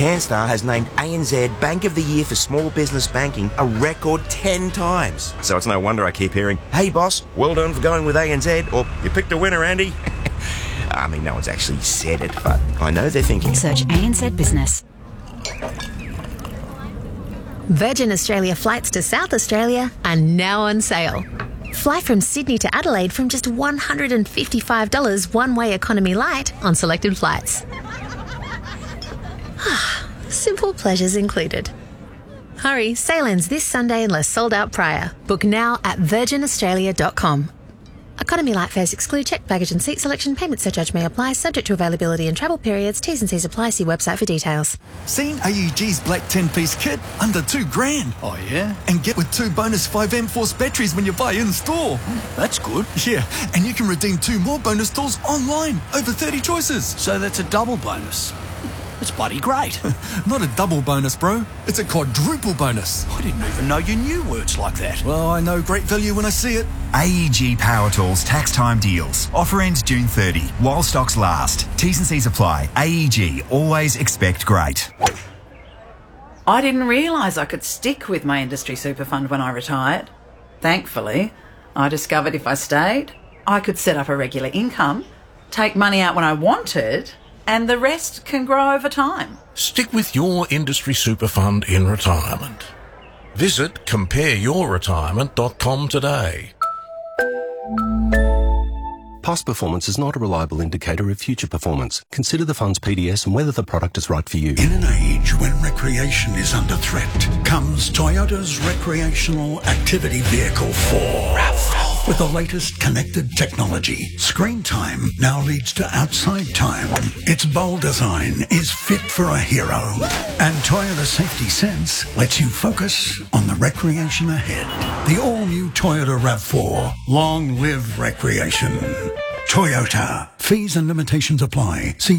CanStar has named ANZ Bank of the Year for Small Business Banking a record 10 times. So it's no wonder I keep hearing, "Hey boss, well done for going with ANZ," or "You picked a winner, Andy." I mean, no one's actually said it, but I know they're thinking it. Search ANZ Business. Virgin Australia flights to South Australia are now on sale. Fly from Sydney to Adelaide from just $155 one-way economy light on selected flights. Simple pleasures included. Hurry, sale ends this Sunday unless sold out prior. Book now at virginaustralia.com. Economy light fares exclude checked baggage and seat selection. Payment surcharge may apply, subject to availability and travel periods. T's and C's apply. See website for details. Seen AEG's black 10-piece kit? Under $2,000. Oh, yeah? And get with 2 bonus 5M Force batteries when you buy in-store. That's good. Yeah, and you can redeem 2 more bonus tools online. Over 30 choices. So that's a double bonus. It's bloody great. Not a double bonus, bro. It's a quadruple bonus. I didn't even know you knew words like that. Well, I know great value when I see it. AEG Power Tools tax time deals. Offer ends June 30 while stocks last. T's and C's apply. AEG, always expect great. I didn't realise I could stick with my industry super fund when I retired. Thankfully, I discovered if I stayed, I could set up a regular income, take money out when I wanted, and the rest can grow over time. Stick with your industry super fund in retirement. Visit compareyourretirement.com today. Past performance is not a reliable indicator of future performance. Consider the fund's PDS and whether the product is right for you. In an age when recreation is under threat, comes Toyota's recreational activity vehicle 4. RAV4. With the latest connected technology, screen time now leads to outside time. Its bold design is fit for a hero. And Toyota Safety Sense lets you focus on the recreation ahead. The all-new Toyota RAV4. Long live recreation. Toyota. Fees and limitations apply. See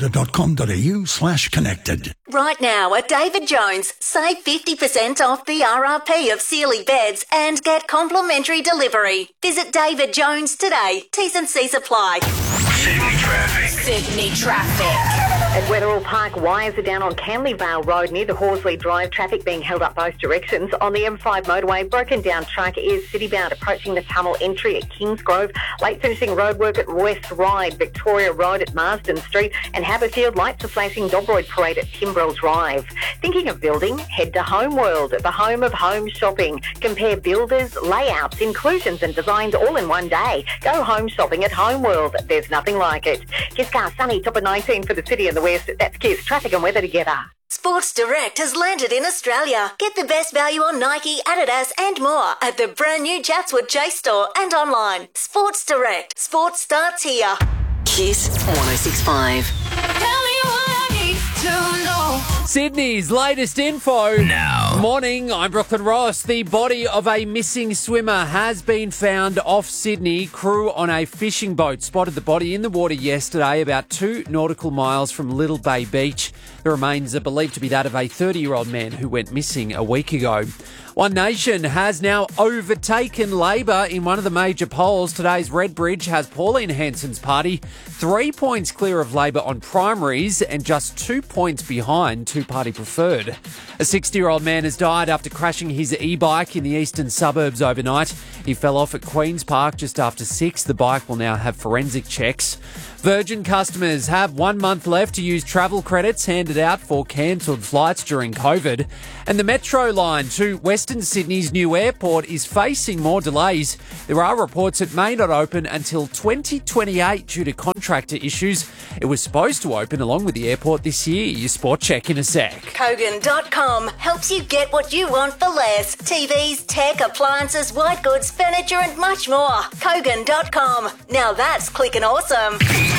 toyota.com.au/connected. Right now at David Jones, save 50% off the RRP of Sealy beds and get complimentary delivery. Visit David Jones today. T's and C's apply. Sydney traffic. Sydney traffic. At Wetherill Park, wires are down on Canley Vale Road near the Horsley Drive. Traffic being held up both directions. On the M5 motorway, broken down truck is city-bound approaching the tunnel entry at Kingsgrove. Late finishing roadwork at West Ryde, Victoria Road at Marsden Street, and Haberfield. Lights are flashing Dobroyd Parade at Timbrell Drive. Thinking of building? Head to Homeworld, the home of home shopping. Compare builders, layouts, inclusions and designs all in one day. Go home shopping at Homeworld. There's nothing like it. Kiss Car Sunny, top of 19 for the city and the west. That's Kiss. Traffic and weather together. Sports Direct has landed in Australia. Get the best value on Nike, Adidas and more at the brand new Chatswood Chase store and online. Sports Direct. Sports starts here. Kiss 106.5. Tell me what I need to know. Sydney's latest info. Now. Morning, I'm Brooklyn Ross. The body of a missing swimmer has been found off Sydney. Crew on a fishing boat spotted the body in the water yesterday, about 2 nautical miles from Little Bay Beach. The remains are believed to be that of a 30-year-old man who went missing a week ago. One Nation has now overtaken Labor in one of the major polls. Today's Redbridge has Pauline Hanson's party 3 points clear of Labor on primaries and just 2 points behind two-party preferred. A 60-year-old man has died after crashing his e-bike in the eastern suburbs overnight. He fell off at Queen's Park just after 6. The bike will now have forensic checks. Virgin customers have 1 month left to use travel credits handed out for cancelled flights during COVID. And the Metro line to Western Sydney's new airport is facing more delays. There are reports it may not open until 2028 due to contractor issues. It was supposed to open along with the airport this year. Your sport check in a sec. Kogan.com helps you get what you want for less. TVs, tech, appliances, white goods, furniture and much more. Kogan.com. Now that's clicking awesome.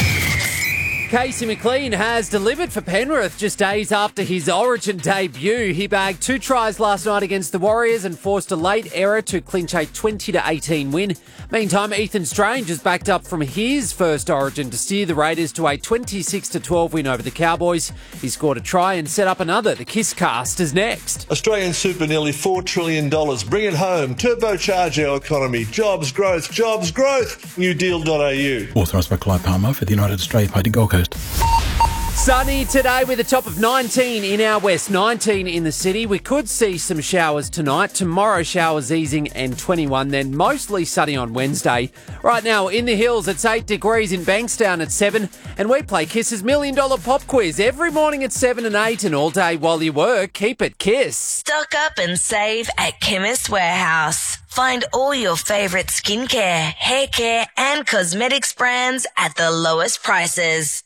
Casey McLean has delivered for Penrith just days after his Origin debut. He bagged 2 tries last night against the Warriors and forced a late error to clinch a 20-18 win. Meantime, Ethan Strange is backed up from his first Origin to steer the Raiders to a 26-12 win over the Cowboys. He scored a try and set up another. The Kiss Cast is next. Australian super nearly $4 trillion. Bring it home. Turbocharge our economy. Jobs, growth, jobs, growth. NewDeal.au. Authorised by Clive Palmer for the United Australia Party Gold Coast. Sunny today with a top of 19 in our west, 19 in the city. We could see some showers tonight. Tomorrow, showers easing and 21, then mostly sunny on Wednesday. Right now, in the hills, it's 8 degrees in Bankstown at 7, and we play Kiss's $1 Million Pop Quiz every morning at 7 and 8, and all day while you work. Keep it Kiss. Stock up and save at Chemist Warehouse. Find all your favourite skincare, hair care and cosmetics brands at the lowest prices.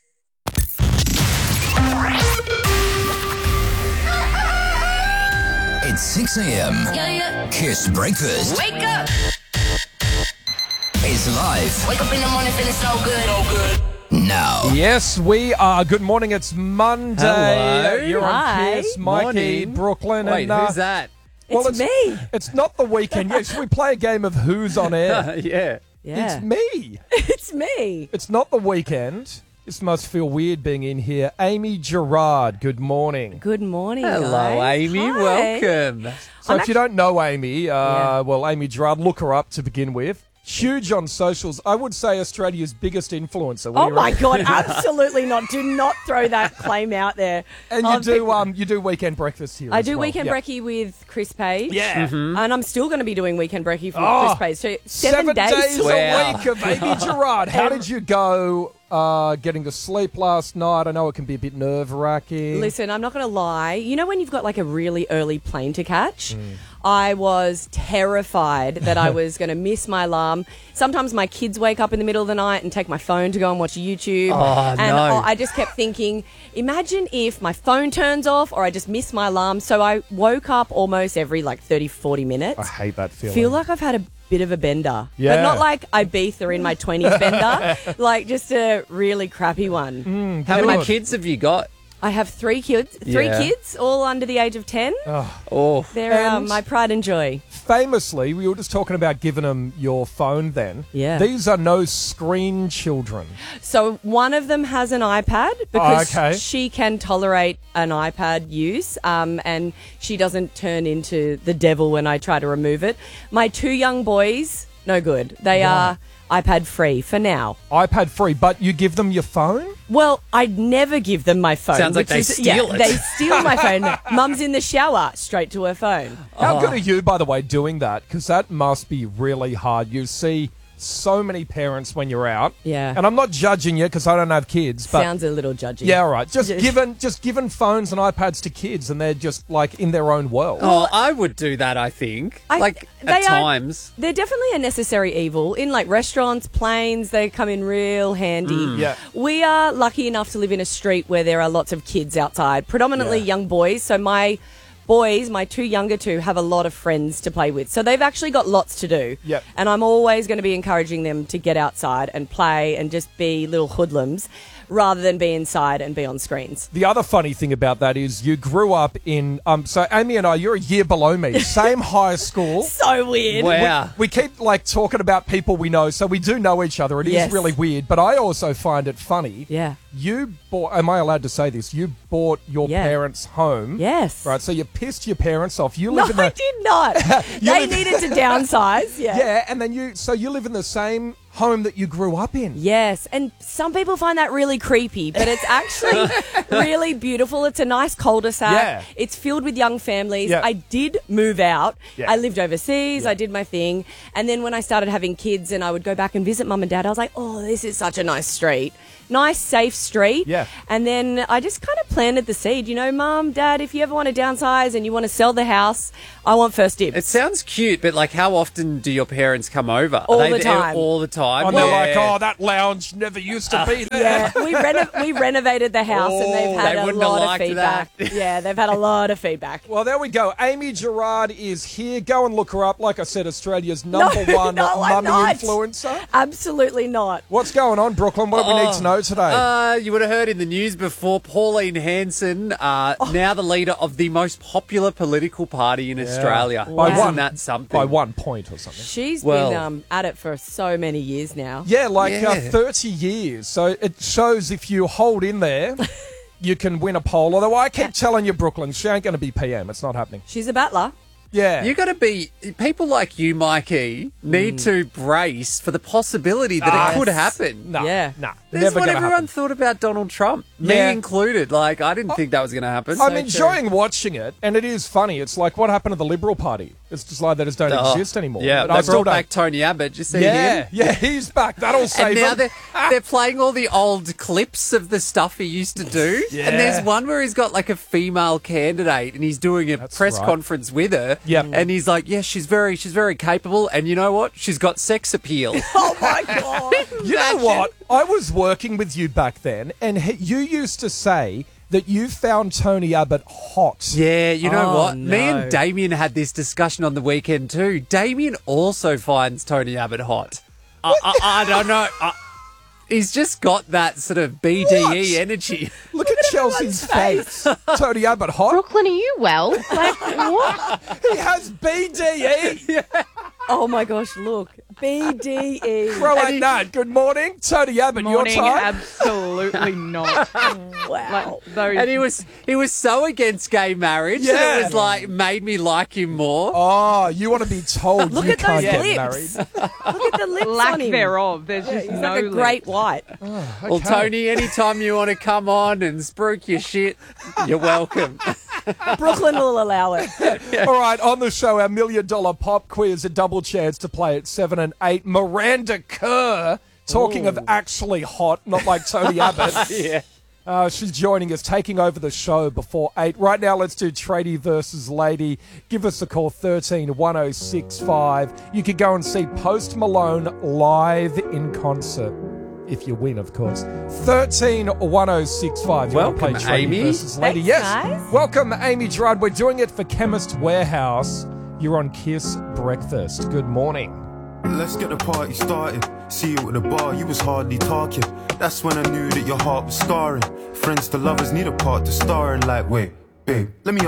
It's 6 a.m. Kiss Breakfast. Wake up! It's live. Wake up in the morning feeling so good. Now. Yes, we are. Good morning. It's Monday. Hello. You're Hi. on Kiss. Mikey, Morning. Brooklyn. Wait, and, who's that? Well, It's me. It's not the weekend. Yes, we play a game of Who's on Air. Yeah. Yeah. It's me. It's me. It's not the weekend. This must feel weird being in here. Amy Gerard, good morning. Good morning, Hello, guys. Amy. Hi. Welcome. So if you don't know Amy, well, Amy Gerard, look her up to begin with. Huge on socials. I would say Australia's biggest influencer. Oh my God, absolutely not. Do not throw that claim out there. And you do weekend breakfast here. I as do well. weekend Yeah. brekkie with Chris Page. Yeah. And I'm still going to be doing weekend brekkie for Oh, Chris Page. So 7 days till a week of Amy Gerard. How did you go getting to sleep last night? I know it can be a bit nerve-wracking. Listen, I'm not going to lie. You know when you've got like a really early plane to catch? I was terrified that I was going to miss my alarm. Sometimes my kids wake up in the middle of the night and take my phone to go and watch YouTube. Oh, and no. I just kept thinking, imagine if my phone turns off or I just miss my alarm. So I woke up almost every like 30, 40 minutes. I hate that feeling. Feel like I've had a bit of a bender. Yeah. But not like Ibiza in my 20s bender. Like just a really crappy one. How many kids have you got? I have 3 kids. Three Yeah. kids, all under the age of 10. Oh. They're And- my pride and joy. Famously, we were just talking about giving them your phone then. Yeah. These are no screen children. So one of them has an iPad because okay. she can tolerate an iPad use, and she doesn't turn into the devil when I try to remove it. My 2 young boys, no good. They are iPad free for now. iPad free, but you give them your phone? Well, I'd never give them my phone. Sounds like which they is- steal it. They steal my phone. Mum's in the shower, straight to her phone. How good are you, by the way, doing that? Because that must be really hard. You see so many parents when you're out. Yeah. And I'm not judging you because I don't have kids. But Sounds a little judgy. yeah, all right. Just given phones and iPads to kids and they're just like in their own world. Oh, I would do that, I think. At they times. They're definitely a necessary evil. In like restaurants, planes, they come in real handy. Yeah. We are lucky enough to live in a street where there are lots of kids outside, predominantly young boys. So my boys, my 2 younger 2, have a lot of friends to play with. So they've actually got lots to do. Yep. And I'm always going to be encouraging them to get outside and play and just be little hoodlums rather than be inside and be on screens. The other funny thing about that is you grew up in, so Amy and I, you're a year below me, same high school. So weird. Wow. We keep like talking about people we know, so we do know each other. It is Yes. really weird, but I also find it funny. Yeah. You bought, am I allowed to say this? You bought your Yeah. parents' home. Yes. Right, so you pissed your parents off. You No, live in the, I did not. They needed to downsize. yeah, and then you live in the same home that you grew up in. Yes, and some people find that really creepy, but it's actually really beautiful. It's a nice cul-de-sac. Yeah. It's filled with young families. Yeah. I did move out. Yeah. I lived overseas. I did my thing. And then when I started having kids and I would go back and visit mum and dad, I was like, oh, this is such a nice street. Nice, safe street. Yeah. And then I just kind of planted the seed. You know, mum, dad, if you ever want to downsize and you want to sell the house, I want first dibs. It sounds cute, but like how often do your parents come over? Are All they the there time. all the time? And they're like, oh, that lounge never used to be there. Yeah, we renovated the house and they've had they a wouldn't have lot of liked feedback. that. Yeah, they've had a lot of feedback. Well, there we go. Amy Gerard is here. Go and look her up. Like I said, Australia's number one no, I'm mummy not. influencer. Absolutely not. What's going on, Brooklyn? What do we need to know today? You would have heard in the news before, Pauline Hanson, now the leader of the most popular political party in Australia. By Isn't one- that something? By 1 point or something. She's Well- been at it for so many years now. Yeah, like Yeah. 30 years. So it shows if you hold in there, you can win a poll. Although I keep telling you, Brooklyn, she ain't going to be PM. It's not happening. She's a battler. Yeah. You got to be people like you, Mikey, need to brace for the possibility that it could happen. No, Yeah. no, This never is what gonna everyone happen. thought about Donald Trump, Yeah. me included. Like, I didn't think that was going to happen. I'm enjoying watching it, and it is funny. It's like what happened to the Liberal Party. It's just like they just don't exist anymore. Yeah, but they I still brought don't. back Tony Abbott. You see Yeah, him? yeah, he's back. That'll save And now him. they're playing all the old clips of the stuff he used to do. Yeah. And there's one where he's got like a female candidate and he's doing a press right. conference with her. Yep. And he's like, yeah, she's very capable. And you know what? She's got sex appeal. Oh my God. You know what? I was working with you back then, and you used to say that you found Tony Abbott hot. Yeah, you know Oh, what? Me no. and Damien had this discussion on the weekend too. Damien also finds Tony Abbott hot. I don't know. He's just got that sort of BDE energy. Look at Chelsea's face. Tony Abbott hot. Brooklyn, are you well? Like, what? He has BDE. Oh my gosh, look. BDE. Rowan Nard, good morning. Tony Abbott, Morning, your time? absolutely not. Wow. Those And he was so against gay marriage that Yeah. it was like made me like him more. Oh, you want to be told Look you at those can't get lips. married. Look at the lips lack on him. thereof. There's Yeah, just he's no like a great white. Well, Tony, anytime you want to come on and spruik your shit, you're welcome. Brooklyn will allow it. All right, on the show, our $1 million pop quiz, a double chance to play at 7 and 8. Miranda Kerr, talking of actually hot, not like Tony Abbott. Yeah. She's joining us, taking over the show before 8. Right now, let's do Tradie versus Lady. Give us a call, 13 1065. You could go and see Post Malone live in concert. If you win, of course. 13 1065. You wanna Welcome, play Tradie Amy. versus Lady. Thanks, Yes. guys. Welcome, Amy Gerard. We're doing it for Chemist Warehouse. You're on Kiss Breakfast. Good morning. Let's get the party started. See you at the bar, you was hardly talking. That's when I knew that your heart was scarring. Friends to lovers need a part to star in. Like, wait, babe, let me